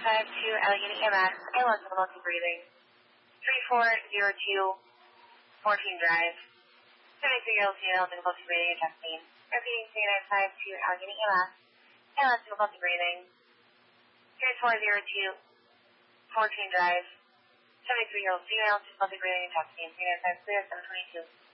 Allegheny EMS, ambulance difficulty breathing. 3402 14 Drive. 73-year-old female difficulty breathing and chesting. Repeating 3952 Allegheny EMS, ambulance difficulty breathing. 3402 14 Drive. 73-year-old female difficulty breathing and chesting. 3952 clear 722.